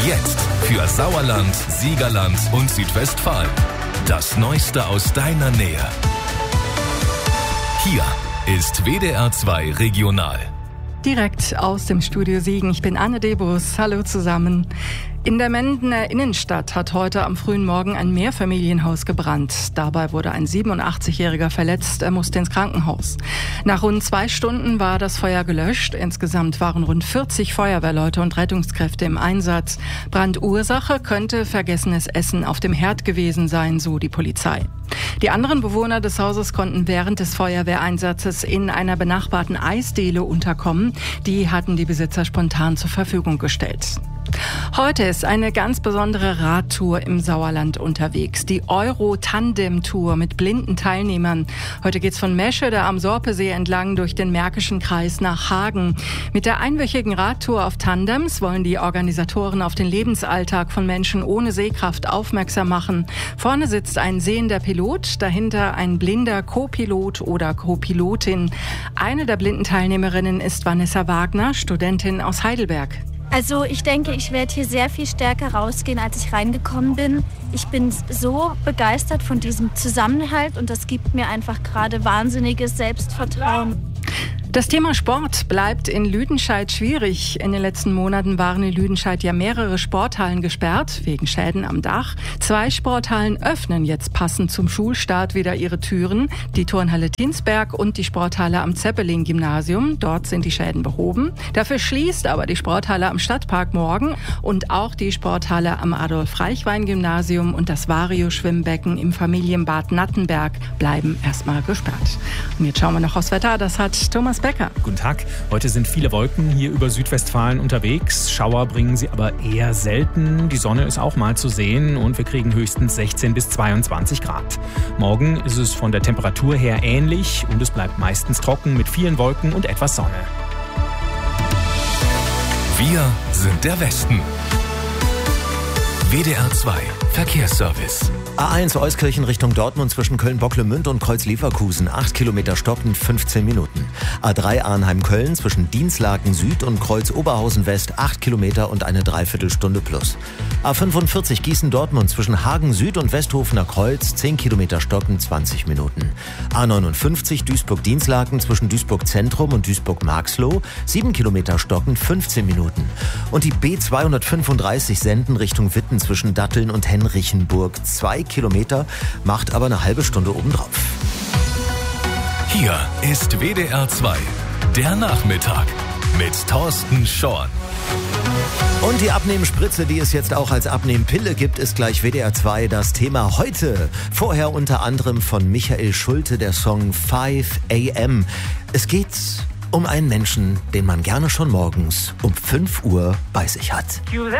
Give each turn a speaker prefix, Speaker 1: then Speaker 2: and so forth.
Speaker 1: Jetzt für Sauerland, Siegerland und Südwestfalen. Das Neueste aus deiner Nähe. Hier ist WDR 2 Regional.
Speaker 2: Direkt aus dem Studio Siegen. Ich bin Anne Debus. Hallo zusammen. In der Mendener Innenstadt hat heute am frühen Morgen ein Mehrfamilienhaus gebrannt. Dabei wurde ein 87-Jähriger verletzt. Er musste ins Krankenhaus. Nach rund 2 Stunden war das Feuer gelöscht. Insgesamt waren rund 40 Feuerwehrleute und Rettungskräfte im Einsatz. Brandursache könnte vergessenes Essen auf dem Herd gewesen sein, so die Polizei. Die anderen Bewohner des Hauses konnten während des Feuerwehreinsatzes in einer benachbarten Eisdiele unterkommen. Die hatten die Besitzer spontan zur Verfügung gestellt. Heute ist eine ganz besondere Radtour im Sauerland unterwegs. Die Euro-Tandem-Tour mit blinden Teilnehmern. Heute geht's von Meschede am Sorpesee entlang durch den Märkischen Kreis nach Hagen. Mit der einwöchigen Radtour auf Tandems wollen die Organisatoren auf den Lebensalltag von Menschen ohne Sehkraft aufmerksam machen. Vorne sitzt ein sehender Pilot, dahinter ein blinder Co-Pilot oder Co-Pilotin. Eine der blinden Teilnehmerinnen ist Vanessa Wagner, Studentin aus Heidelberg.
Speaker 3: Also ich denke, ich werde hier sehr viel stärker rausgehen, als ich reingekommen bin. Ich bin so begeistert von diesem Zusammenhalt und das gibt mir einfach gerade wahnsinniges Selbstvertrauen.
Speaker 2: Das Thema Sport bleibt in Lüdenscheid schwierig. In den letzten Monaten waren in Lüdenscheid ja mehrere Sporthallen gesperrt, wegen Schäden am Dach. 2 Sporthallen öffnen jetzt passend zum Schulstart wieder ihre Türen. Die Turnhalle Tinsberg und die Sporthalle am Zeppelin-Gymnasium. Dort sind die Schäden behoben. Dafür schließt aber die Sporthalle am Stadtpark morgen und auch die Sporthalle am Adolf-Reichwein-Gymnasium und das Vario-Schwimmbecken im Familienbad Nattenberg bleiben erstmal gesperrt. Und jetzt schauen wir noch aufs Wetter. Das hat Thomas Becker.
Speaker 4: Guten Tag. Heute sind viele Wolken hier über Südwestfalen unterwegs. Schauer bringen sie aber eher selten. Die Sonne ist auch mal zu sehen und wir kriegen höchstens 16 bis 22 Grad. Morgen ist es von der Temperatur her ähnlich und es bleibt meistens trocken mit vielen Wolken und etwas Sonne.
Speaker 1: Wir sind der Westen. WDR 2 Verkehrsservice.
Speaker 5: A1 Euskirchen Richtung Dortmund zwischen Köln-Bocklemünd und Kreuz-Leverkusen. 8 Kilometer stockend, 15 Minuten. A3 Arnheim-Köln zwischen Dienstlaken Süd und Kreuz-Oberhausen West. 8 Kilometer und eine Dreiviertelstunde plus. A45 Gießen-Dortmund zwischen Hagen Süd und Westhofener Kreuz. 10 Kilometer stockend, 20 Minuten. A59 Duisburg-Dienstlaken zwischen Duisburg-Zentrum und Duisburg-Marxloh. 7 Kilometer stockend, 15 Minuten. Und die B235 Senden Richtung Witten zwischen Datteln und Henrichenburg. 2 Kilometer, macht aber eine halbe Stunde obendrauf.
Speaker 1: Hier ist WDR 2, der Nachmittag mit Thorsten Schorn.
Speaker 5: Und die Abnehmspritze, die es jetzt auch als Abnehmpille gibt, ist gleich WDR 2 das Thema heute. Vorher unter anderem von Michael Schulte der Song 5 AM. Es geht um einen Menschen, den man gerne schon morgens um 5 Uhr bei sich hat.